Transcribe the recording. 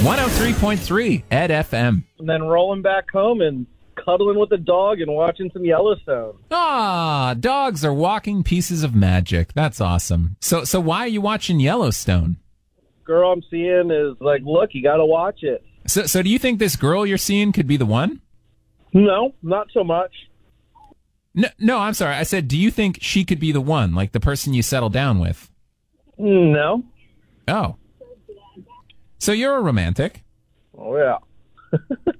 103.3 Ed FM. And then rolling back home and cuddling with the dog and watching some Yellowstone. Ah, dogs are walking pieces of magic. That's awesome. So why are you watching Yellowstone? Girl I'm seeing is like, look, you got to watch it. So do you think this girl you're seeing could be the one? No, not so much. No, I'm sorry. I said, do you think she could be the one, like the person you settle down with? No. Oh. So you're a romantic? Oh, yeah.